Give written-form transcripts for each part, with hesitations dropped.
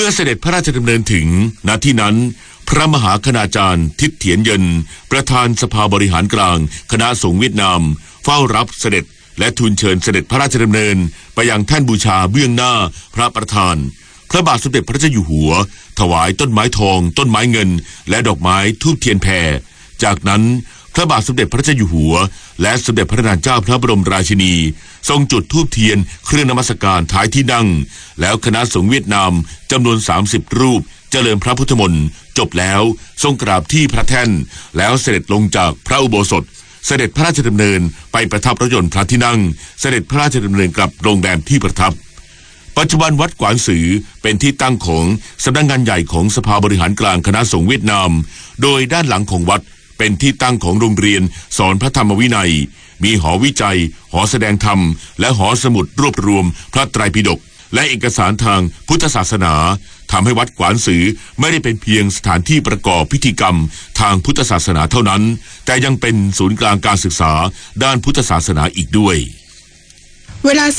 อเสด็จพระราชดำเนินถึงณที่นั้นพระมหาคณาจารย์ทิศเถียนเยินประธานสภาบริหารกลางคณะสงฆ์เวียดนามเฝ้ารับเสด็จและทูลเชิญเสด็จพระราชดำเนินไปยังแท่นบูชาเบื้องหน้าพระประธานพระบาทสมเด็จพระเจ้าอยู่หัวถวายต้นไม้ทองต้นไม้เงินและดอกไม้ธูปเทียนแพรจากนั้นพระบาทสมเด็จพระเจ้าอยู่หัวและสมเด็จพระนางเจ้าพระบรมราชินีทรงจุดธูปเทียนเครื่องนมัสการท้ายที่นั่งแล้วคณะสงฆ์เวียดนามจำนวน30รูปเจริญพระพุทธมนต์จบแล้วทรงกราบที่พระแท่นแล้วเสด็จลงจากพระอุโบสถเสด็จพระราชดำเนินไปประทับรถยนต์พระที่นั่งเสด็จพระราชดำเนินกลับโรงแรมที่ประทับปัจจุบันวัดกวานสือเป็นที่ตั้งของสำนักงานใหญ่ของสภาบริหารกลางคณะสงฆ์เวียดนามโดยด้านหลังของวัดเป็นที่ตั้งของโรงเรียนสอนพระธรรมวินัยมีหอวิจัยหอแสดงธรรมและหอสมุดรวบรวมพระไตรปิฎกและเอกสารทางพุทธศาสนาทำให้วัดกวานสือไม่ได้เป็นเพียงสถานที่ประกอบพิธีกรรมทางพุทธศาสนาเท่านั้นแต่ยังเป็นศูนย์กลางการศึกษาด้านพุทธศาสนาอีกด้วยเวลา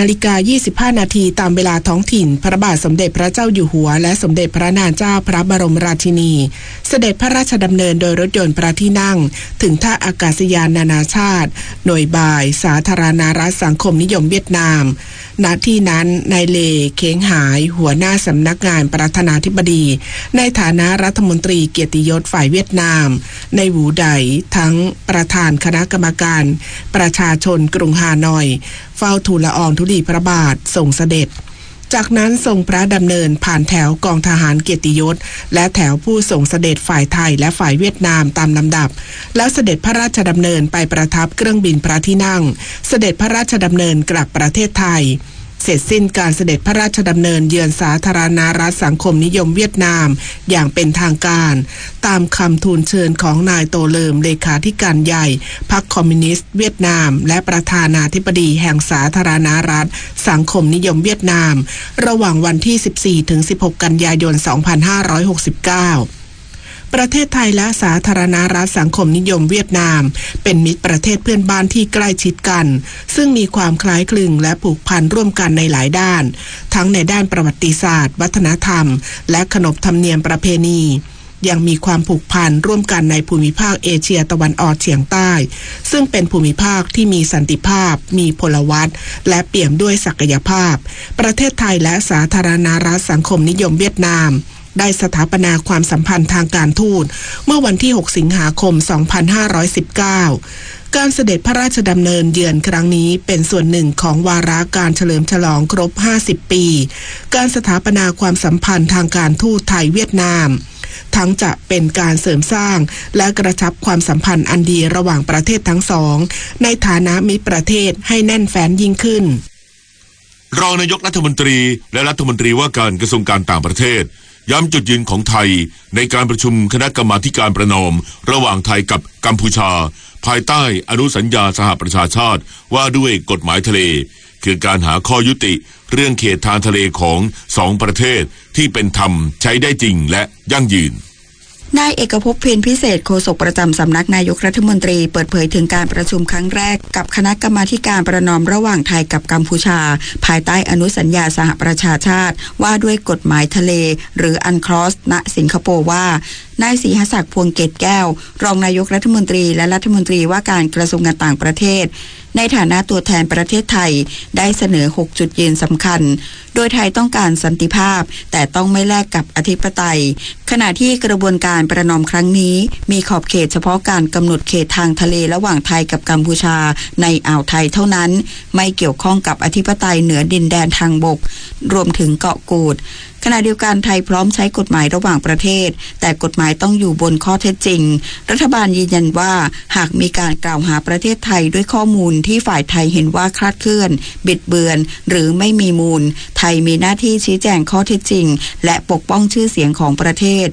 16:25 นาทีตามเวลาท้องถิ่นพระบาทสมเด็จพระเจ้าอยู่หัวและสมเด็จพระนางเจ้าพระบรมราชินีเสด็จพระราชดำเนินโดยรถยนต์พระที่นั่งถึงท่าอากาศยานนานาชาติหน่วยบ่ายสาธารณรัฐสังคมนิยมเวียดนามณที่นั้นนายเลเค้งหายหัวหน้าสำนักงานประธานาธิบดีในฐานะรัฐมนตรีเกียรติยศฝ่ายเวียดนามในหวูไดทั้งประธานคณะกรรมการประชาชนกรุงฮานอยเฝ้าทูลละอองธุลีพระบาททรงเสด็จจากนั้นทรงพระดำเนินผ่านแถวกองทหารเกียรติยศและแถวผู้ส่งเสด็จฝ่ายไทยและฝ่ายเวียดนามตามลำดับแล้วเสด็จพระราชดำเนินไปประทับเครื่องบินพระที่นั่งเสด็จพระราชดำเนินกลับประเทศไทยเสร็จสิ้นการเสด็จพระราชดำเนินเยือนสาธารณรัฐสังคมนิยมเวียดนามอย่างเป็นทางการตามคำทูลเชิญของนายโตเลิมเลขาธิการใหญ่พรรคคอมมิวนิสต์เวียดนามและประธานาธิบดีแห่งสาธารณรัฐสังคมนิยมเวียดนามระหว่างวันที่ 14-16 กันยายน 2569ประเทศไทยและสาธารณรัฐสังคมนิยมเวียดนามเป็นมิตรประเทศเพื่อนบ้านที่ใกล้ชิดกันซึ่งมีความคล้ายคลึงและผูกพันร่วมกันในหลายด้านทั้งในด้านประวัติศาสตร์วัฒนธรรมและขนบธรรมเนียมประเพณียังมีความผูกพันร่วมกันในภูมิภาคเอเชียตะวันออกเฉียงใต้ซึ่งเป็นภูมิภาคที่มีสันติภาพมีพลวัตและเปี่ยมด้วยศักยภาพประเทศไทยและสาธารณรัฐสังคมนิยมเวียดนามได้สถาปนาความสัมพันธ์ทางการทูตเมื่อวันที่ 6 สิงหาคม 2519 การเสด็จพระราชดำเนินเยือนครั้งนี้เป็นส่วนหนึ่งของวาระการเฉลิมฉลองครบ 50 ปีการสถาปนาความสัมพันธ์ทางการทูตไทยเวียดนามทั้งจะเป็นการเสริมสร้างและกระชับความสัมพันธ์อันดีระหว่างประเทศทั้งสองในฐานะมิตรประเทศให้แน่นแฟ้นยิ่งขึ้นรองนายกรัฐมนตรีและรัฐมนตรีว่าการกระทรวงการต่างประเทศย้ำจุดยืนของไทยในการประชุมคณะกรรมาธิการประนอมระหว่างไทยกับกัมพูชาภายใต้อนุสัญญาสหประชาชาติว่าด้วยกฎหมายทะเลคือการหาข้อยุติเรื่องเขตทางทะเลของสองประเทศที่เป็นธรรมใช้ได้จริงและยั่งยืนนายเอกภพ เพ็ญพิเศษโฆษกประจำสำนักนายกรัฐมนตรีเปิดเผยถึงการประชุมครั้งแรกกับคณะกรรมาธิการประนอมระหว่างไทยกับกัมพูชาภายใต้อนุสัญญาสหประชาชาติว่าด้วยกฎหมายทะเลหรืออันคลอสณสิงคโปร์ว่านายศรีหศักดิ์พวงเกตแก้วรองนายกรัฐมนตรีและรัฐมนตรีว่าการกระทรวงการต่างประเทศในฐานะตัวแทนประเทศไทยได้เสนอ6จุดยืนสำคัญโดยไทยต้องการสันติภาพแต่ต้องไม่แลกกับอธิปไตยขณะที่กระบวนการประนอมครั้งนี้มีขอบเขตเฉพาะการกำหนดเขตทางทะเลระหว่างไทยกับกัมพูชาในอ่าวไทยเท่านั้นไม่เกี่ยวข้องกับอธิปไตยเหนือดินแดนทางบกรวมถึงเกาะกูดขณะเดียวกันไทยพร้อมใช้กฎหมายระหว่างประเทศแต่กฎหมายต้องอยู่บนข้อเท็จจริงรัฐบาลยืนยันว่าหากมีการกล่าวหาประเทศไทยด้วยข้อมูลที่ฝ่ายไทยเห็นว่าคลาดเคลื่อนบิดเบือนหรือไม่มีมูลไทยมีหน้าที่ชี้แจงข้อเท็จจริงและปกป้องชื่อเสียงของประเทศ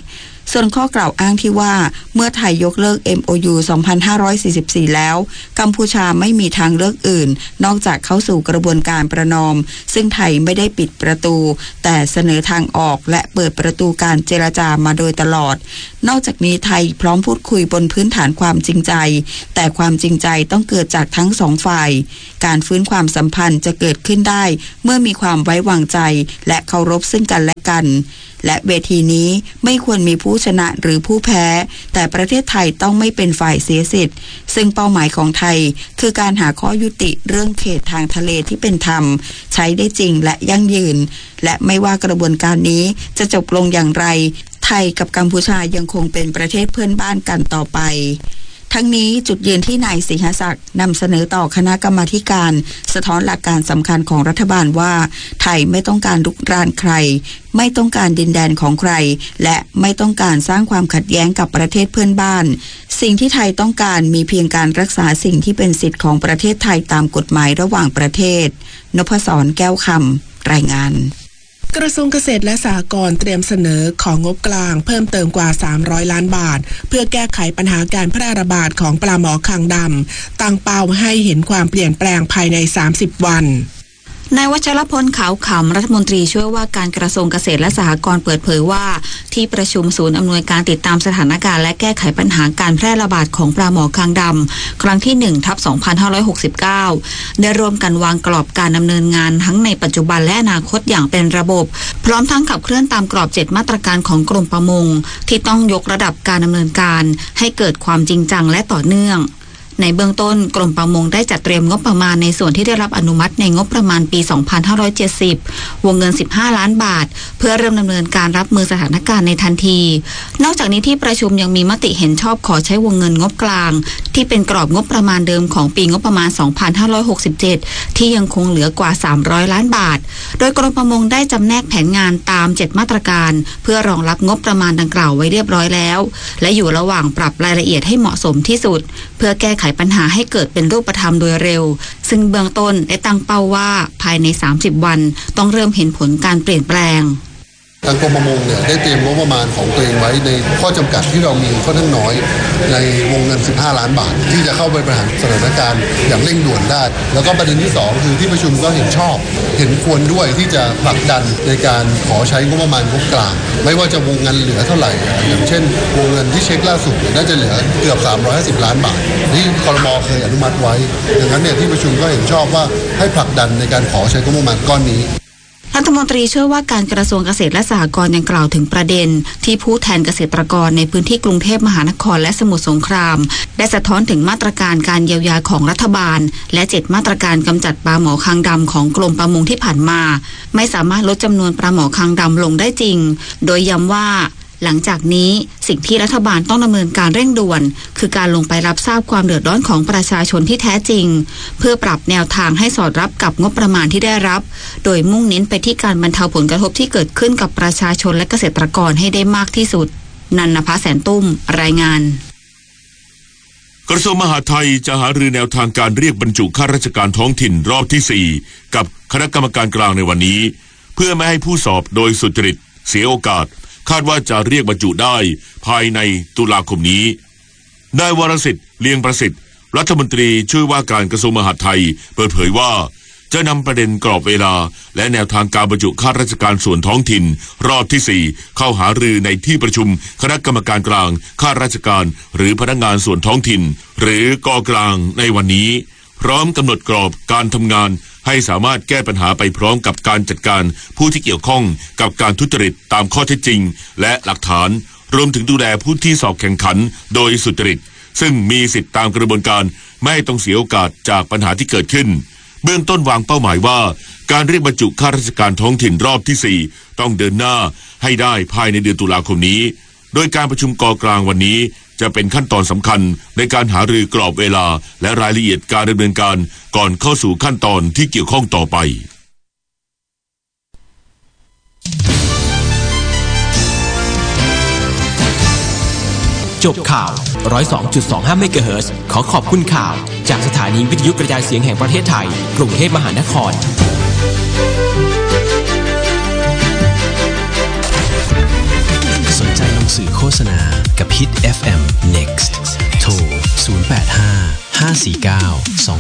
ส่วนข้อกล่าวอ้างที่ว่าเมื่อไทยยกเลิก MOU 2544 แล้วกัมพูชาไม่มีทางเลือกอื่นนอกจากเข้าสู่กระบวนการประนอมซึ่งไทยไม่ได้ปิดประตูแต่เสนอทางออกและเปิดประตูการเจรจามาโดยตลอดนอกจากนี้ไทยพร้อมพูดคุยบนพื้นฐานความจริงใจแต่ความจริงใจต้องเกิดจากทั้งสองฝ่ายการฟื้นความสัมพันธ์จะเกิดขึ้นได้เมื่อมีความไว้วางใจและเคารพซึ่งกันและกันและเวทีนี้ไม่ควรมีผู้ชนะหรือผู้แพ้แต่ประเทศไทยต้องไม่เป็นฝ่ายเสียสิทธิ์ซึ่งเป้าหมายของไทยคือการหาข้อยุติเรื่องเขตทางทะเลที่เป็นธรรมใช้ได้จริงและยั่งยืนและไม่ว่ากระบวนการนี้จะจบลงอย่างไรไทยกับกัมพูชายังคงเป็นประเทศเพื่อนบ้านกันต่อไปทั้งนี้จุดยืนที่นายสิงหศักดิ์นำเสนอต่อคณะกรรมาธิการสะท้อนหลักการสำคัญของรัฐบาลว่าไทยไม่ต้องการรุกรานใครไม่ต้องการดินแดนของใครและไม่ต้องการสร้างความขัดแย้งกับประเทศเพื่อนบ้านสิ่งที่ไทยต้องการมีเพียงการรักษาสิ่งที่เป็นสิทธิของประเทศไทยตามกฎหมายระหว่างประเทศนพศรแก้วคำรายงานกระทรวงเกษตรและสหกรณ์เตรียมเสนอของงบกลางเพิ่มเติมกว่า300ล้านบาทเพื่อแก้ไขปัญหาการแพร่ระบาดของปลาหมอคางดำตั้งเป้าให้เห็นความเปลี่ยนแปลงภายใน30วันนายวัชรพลขาวขำรัฐมนตรีช่วยว่าการกระทรวงเกษตรและสหกรณ์เปิดเผยว่าที่ประชุมศูนย์อำนวยการติดตามสถานการณ์และแก้ไขปัญหาการแพร่ระบาดของปลาหมอคางดำครั้งที่ 1/2569 ได้ร่วมกันวางกรอบการดำเนินงานทั้งในปัจจุบันและอนาคตอย่างเป็นระบบพร้อมทั้งขับเคลื่อนตามกรอบ7มาตรการของกรมประมงที่ต้องยกระดับการดำเนินการให้เกิดความจริงจังและต่อเนื่องในเบื้องต้นกรมประมงได้จัดเตรียมงบประมาณในส่วนที่ได้รับอนุมัติในงบประมาณปี 2570 วงเงิน 15 ล้านบาทเพื่อเริ่มดำเนินการรับมือสถานการณ์ในทันทีนอกจากนี้ที่ประชุมยังมีมติเห็นชอบขอใช้วงเงินงบกลางที่เป็นกรอบงบประมาณเดิมของปีงบประมาณ 2567 ที่ยังคงเหลือกว่า 300 ล้านบาทโดยกรมประมงได้จำแนกแผนงานตาม 7 มาตรการเพื่อรองรับงบประมาณดังกล่าวไว้เรียบร้อยแล้วและอยู่ระหว่างปรับรายละเอียดให้เหมาะสมที่สุดเพื่อแก้ไขปัญหาให้เกิดเป็นรูปธรรมโดยเร็วซึ่งเบื้องต้นได้ตั้งเป้าว่าภายใน30วันต้องเริ่มเห็นผลการเปลี่ยนแปลงทางกรมประมงเนี่ยได้เตรียมงบประมาณของตัวเองไว้ในข้อจำกัดที่เรามีค่อนข้างน้อยในวงเงิน15ล้านบาทที่จะเข้าไปบริหารสถานการณ์อย่างเร่งด่วนได้แล้วก็ประเด็นที่2คือที่ประชุมก็เห็นชอบเห็นควรด้วยที่จะผลักดันในการขอใช้งบประมาณงบกลางไม่ว่าจะวงเงินเหลือเท่าไหร่อย่างเช่นวงเงินที่เช็คล่าสุดน่าจะเหลือเกือบ350ล้านบาทที่ครม.เคยอนุมัติไว้ดังนั้นเนี่ยที่ประชุมก็เห็นชอบว่าให้ผลักดันในการขอใช้งบประมาณก้อนนี้รัฐมนตรีเชื่อว่าการกระทรวงเกษตรและสหกรณ์ยังกล่าวถึงประเด็นที่ผู้แทนเกษตรกรในพื้นที่กรุงเทพมหานครและสมุทรสงครามได้สะท้อนถึงมาตรการการเยียวยาของรัฐบาลและ7มาตรการกำจัดปลาหมอคางดำของกรมประมงที่ผ่านมาไม่สามารถลดจำนวนปลาหมอคางดำลงได้จริงโดยย้ำว่าหลังจากนี้สิ่งที่รัฐบาลต้องดำเนินการเร่งด่วนคือการลงไปรับทราบความเดือดร้อนของประชาชนที่แท้จริงเพื่อปรับแนวทางให้สอดรับกับงบประมาณที่ได้รับโดยมุ่งเน้นไปที่การบรรเทาผลกระทบที่เกิดขึ้นกับประชาชนและเกษตรกรให้ได้มากที่สุดนันนภาแสนตุ้มรายงานกระทรวงมหาดไทยจะหารือแนวทางการเรียกบรรจุข้าราชการท้องถิ่นรอบที่4กับคณะกรรมการกลางในวันนี้เพื่อไม่ให้ผู้สอบโดยสุจริตเสียโอกาสคาดว่าจะเรียกบรรจุได้ภายในตุลาคมนี้นายวรสิทธิ์เลียงประสิทธิ์รัฐมนตรีช่วยว่าการกระทรวงมหาดไทยเปิดเผยว่าจะนำประเด็นกรอบเวลาและแนวทางการบรรจุข้าราชการส่วนท้องถิ่นรอบที่4เข้าหารือในที่ประชุมคณะกรรมการกลางข้าราชการหรือพนักงานส่วนท้องถิ่นหรือกกลางในวันนี้พร้อมกำหนดกรอบการทำงานให้สามารถแก้ปัญหาไปพร้อมกับการจัดการผู้ที่เกี่ยวข้องกับการทุจริตตามข้อเท็จจริงและหลักฐานรวมถึงดูแลผู้ที่สอบแข่งขันโดยสุจริตซึ่งมีสิทธิตามกระบวนการไม่ต้องเสียโอกาสจากปัญหาที่เกิดขึ้นเบื้องต้นวางเป้าหมายว่าการเรียกบรรจุข้าราชการท้องถิ่นรอบที่4ต้องเดินหน้าให้ได้ภายในเดือนตุลาคมนี้โดยการประชุมกกลางวันนี้จะเป็นขั้นตอนสำคัญในการหารือกรอบเวลาและรายละเอียดการดำเนินการก่อนเข้าสู่ขั้นตอนที่เกี่ยวข้องต่อไปจบข่าว 102.25 เมกะเฮิรตซ์ขอขอบคุณข่าวจากสถานีวิทยุกระจายเสียงแห่งประเทศไทยกรุงเทพมหานครสนใจลงสื่อโฆษ Hit FM Next โทร 085 549